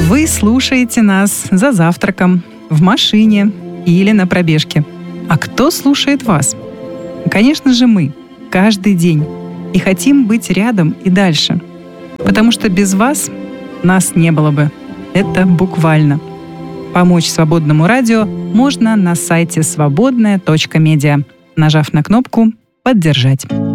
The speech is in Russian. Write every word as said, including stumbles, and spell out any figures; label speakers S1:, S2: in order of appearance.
S1: Вы слушаете нас за завтраком, в машине или на пробежке. А кто слушает вас? Конечно же, мы. Каждый день. И хотим быть рядом и дальше. Потому что без вас нас не было бы. Это буквально. Помочь свободному радио можно на сайте свободная точка медиа, нажав на кнопку «Поддержать».